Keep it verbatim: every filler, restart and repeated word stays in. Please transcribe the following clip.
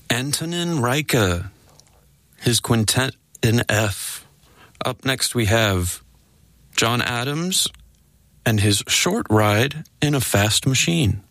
Antonin Reika, his quintet in F. Up next we have John Adams and his Short Ride in a Fast Machine.